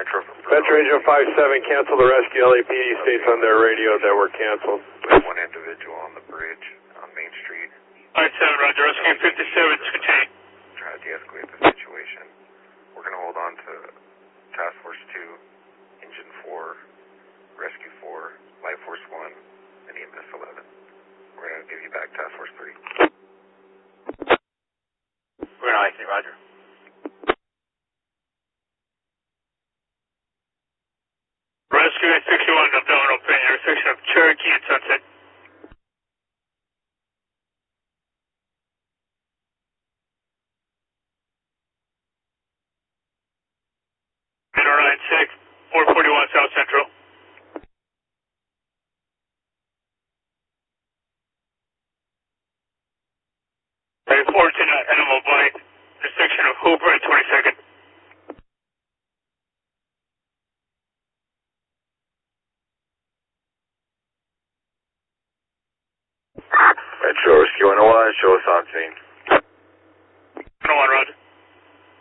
Metro from Metro Agent 57, cancel the rescue. LAPD states on their radio that we're canceled. We have one individual on the bridge on Main Street. Alright, 7, roger. Rescue 57, continue. Trying to de-escalate the situation. We're going to hold on to Task Force 2, Engine 4, Rescue 4, Life Force 1, and EMS 11. We're going to give you back Task Force 3. We're going to IC, roger. Rescue 61, abdominal pain, intersection of Cherokee and Sunset. Metro 96, 441 South Central. Report to animal bite, intersection of Hooper and 22nd. Metro Rescue 101, show us on scene. 101, roger.